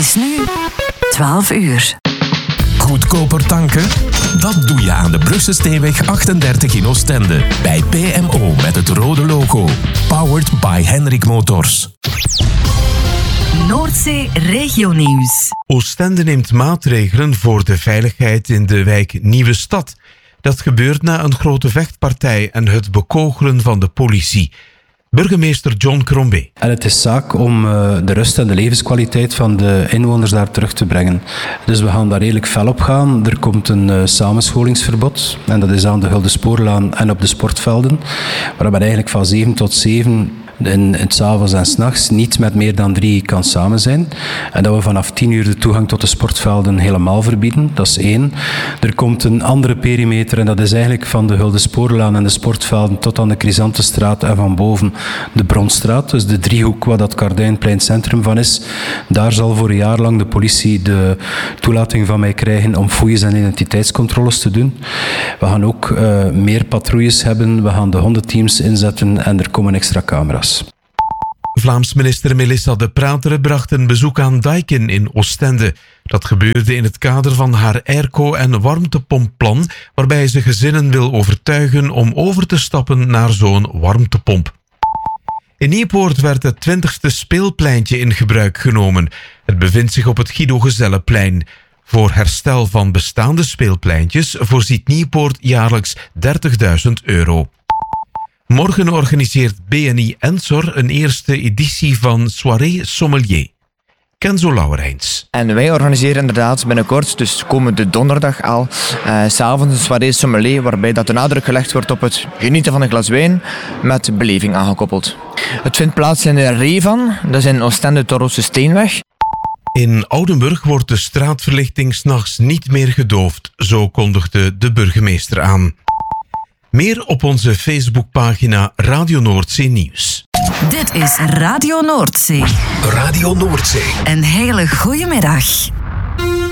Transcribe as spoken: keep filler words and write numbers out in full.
is nu twaalf uur. Goedkoper tanken? Dat doe je aan de Brugse Steenweg achtendertig in Oostende. Bij P M O met het rode logo. Powered by Henrik Motors. Noordzee Regionieuws. Oostende neemt maatregelen voor de veiligheid in de wijk Nieuwe Stad. Dat gebeurt na een grote vechtpartij en het bekogelen van de politie. Burgemeester John Crombie. En het is zaak om uh, de rust en de levenskwaliteit van de inwoners daar terug te brengen. Dus we gaan daar redelijk fel op gaan. Er komt een uh, samenscholingsverbod. En dat is aan de Gulden Spoorlaan en op de sportvelden. Waar men eigenlijk van zeven tot zeven in het 's avonds en 's nachts niet met meer dan drie kan samen zijn. En dat we vanaf tien uur de toegang tot de sportvelden helemaal verbieden. Dat is één. Er komt een andere perimeter en dat is eigenlijk van de Gulden Spoorlaan en de sportvelden tot aan de Chrysanthestraat en van boven de Bronstraat. Dus de driehoek waar dat Kardijnplein centrum van is. Daar zal voor een jaar lang de politie de toelating van mij krijgen om fouilles en identiteitscontroles te doen. We gaan ook uh, meer patrouilles hebben. We gaan de hondenteams inzetten en er komen extra camera's. Vlaams minister Melissa De Prateren bracht een bezoek aan Daikin in Oostende. Dat gebeurde in het kader van haar airco- en warmtepompplan, waarbij ze gezinnen wil overtuigen om over te stappen naar zo'n warmtepomp. In Niepoort werd het twintigste speelpleintje in gebruik genomen. Het bevindt zich op het Guido Gezellenplein. Voor herstel van bestaande speelpleintjes voorziet Niepoort jaarlijks dertigduizend euro. Morgen organiseert B N I Ensor een eerste editie van Soirée Sommelier. Kenzo Lauwerijns. En wij organiseren inderdaad binnenkort, dus komende donderdag al, uh, 's avonds een Soirée Sommelier, waarbij dat de nadruk gelegd wordt op het genieten van een glas wijn met beleving aangekoppeld. Het vindt plaats in de Revan, dat is in Oostende-Torrose Steenweg. In Oudenburg wordt de straatverlichting 's nachts niet meer gedoofd, zo kondigde de burgemeester aan. Meer op onze Facebookpagina Radio Noordzee Nieuws. Dit is Radio Noordzee. Radio Noordzee. Een hele goede middag.